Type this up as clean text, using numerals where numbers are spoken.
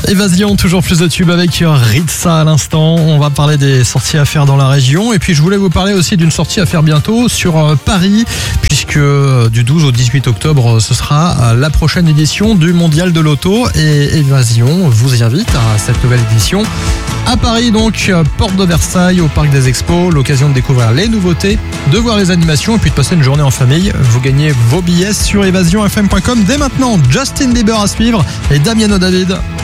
Évasion, toujours plus de tubes avec Ritza à l'instant. On va parler des sorties à faire dans la région. Et puis je voulais vous parler aussi d'une sortie à faire bientôt sur Paris, puisque du 12 au 18 octobre, ce sera la prochaine édition du Mondial de l'Auto. Et Évasion vous y invite à cette nouvelle édition. À Paris donc, porte de Versailles, au Parc des Expos, l'occasion de découvrir les nouveautés, de voir les animations et puis de passer une journée en famille. Vous gagnez vos billets sur évasionfm.com dès maintenant. Justin Bieber à suivre et Damiano David.